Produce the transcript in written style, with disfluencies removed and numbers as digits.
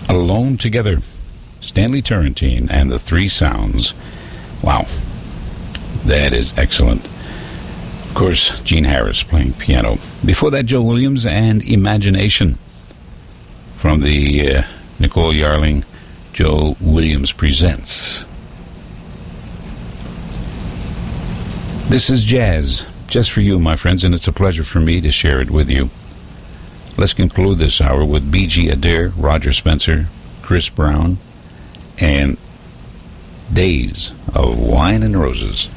Alone Together. Stanley Turrentine and the Three Sounds. Wow. That is excellent. Of course, Gene Harris playing piano. Before that, Joe Williams and Imagination from the Nicole Yarling Joe Williams Presents. This is jazz, just for you, my friends, and it's a pleasure for me to share it with you. Let's conclude this hour with B.G. Adair, Roger Spencer, Chris Brown, and Days of Wine and Roses.